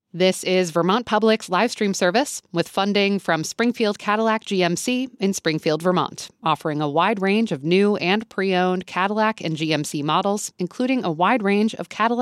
This is Vermont Public's live stream service with funding from Springfield Cadillac GMC in Springfield, Vermont, offering a wide range of new and pre-owned Cadillac and GMC models, including a wide range of Cadillac